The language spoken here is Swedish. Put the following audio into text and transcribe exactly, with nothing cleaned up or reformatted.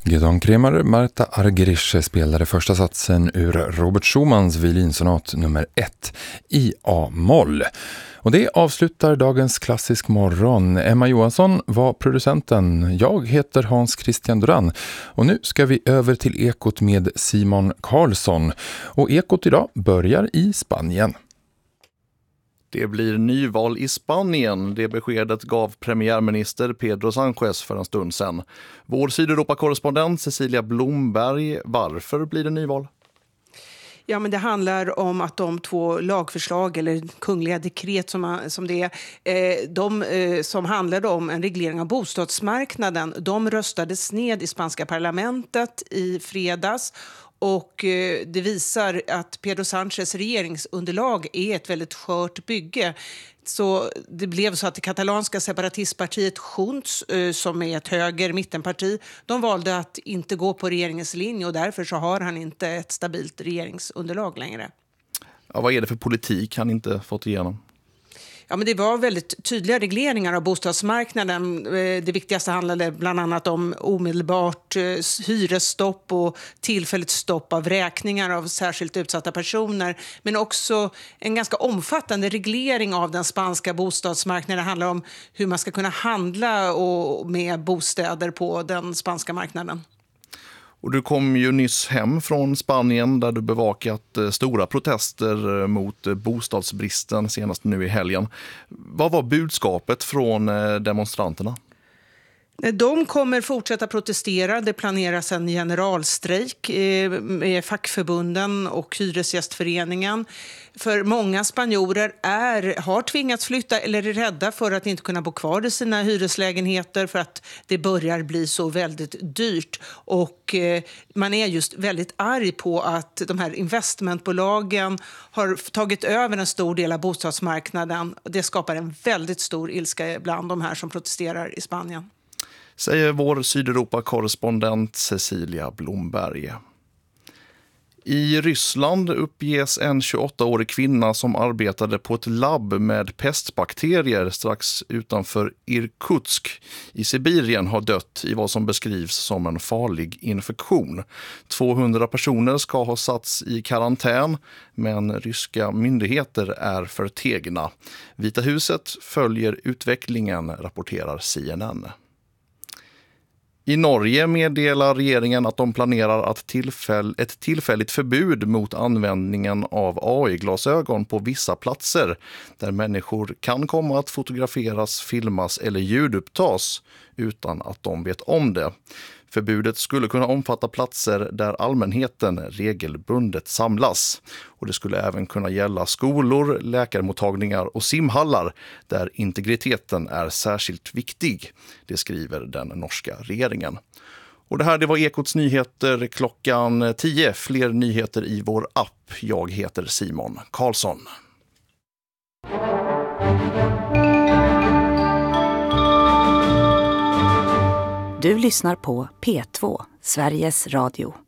Gidon Kremer, Marta Argerich spelade första satsen ur Robert Schumans violinsonat nummer ett i A-moll. Och det avslutar dagens Klassisk morgon. Emma Johansson var producenten. Jag heter Hans Christian Duran. Och nu ska vi över till Ekot med Simon Karlsson. Och Ekot idag börjar i Spanien. Det blir nyval i Spanien. Det beskedet gav premiärminister Pedro Sánchez för en stund sedan. Vår Sydeuropa-korrespondent Cecilia Blomberg, varför blir det nyval? Ja, men det handlar om att de två lagförslag eller kungliga dekret som, som det är, de som handlade om en reglering av bostadsmarknaden, de röstades ned i spanska parlamentet i fredags. Och det visar att Pedro Sánchez regeringsunderlag är ett väldigt skört bygge. Så det blev så att det katalanska separatistpartiet Junts, som är ett höger-mittenparti, de valde att inte gå på regeringens linje och därför så har han inte ett stabilt regeringsunderlag längre. Ja, vad är det för politik han inte fått igenom? Ja, men det var väldigt tydliga regleringar av bostadsmarknaden. Det viktigaste handlade bland annat om omedelbart hyresstopp och tillfälligt stopp av räkningar av särskilt utsatta personer. Men också en ganska omfattande reglering av den spanska bostadsmarknaden. Det handlar om hur man ska kunna handla och med bostäder på den spanska marknaden. Och du kom ju nyss hem från Spanien där du bevakat stora protester mot bostadsbristen senast nu i helgen. Vad var budskapet från demonstranterna? De kommer fortsätta protestera. Det planeras en generalstrejk med fackförbunden och hyresgästföreningen. För många spanjorer är, har tvingats flytta eller är rädda för att inte kunna bo kvar i sina hyreslägenheter för att det börjar bli så väldigt dyrt. Och man är just väldigt arg på att de här investmentbolagen har tagit över en stor del av bostadsmarknaden. Det skapar en väldigt stor ilska bland de här som protesterar i Spanien. Säger vår Sydeuropa-korrespondent Cecilia Blomberg. I Ryssland uppges en tjugoåttaårig kvinna som arbetade på ett labb med pestbakterier strax utanför Irkutsk i Sibirien har dött i vad som beskrivs som en farlig infektion. tvåhundra personer ska ha satts i karantän, men ryska myndigheter är förtegna. Vita huset följer utvecklingen, rapporterar C N N. I Norge meddelar regeringen att de planerar att tillfäll- ett tillfälligt förbud mot användningen av A I-glasögon på vissa platser där människor kan komma att fotograferas, filmas eller ljudupptas utan att de vet om det. Förbudet skulle kunna omfatta platser där allmänheten regelbundet samlas. Och det skulle även kunna gälla skolor, läkarmottagningar och simhallar där integriteten är särskilt viktig. Det skriver den norska regeringen. Och det här det var Ekots nyheter klockan tio. Fler nyheter i vår app. Jag heter Simon Karlsson. Du lyssnar på P två, Sveriges Radio.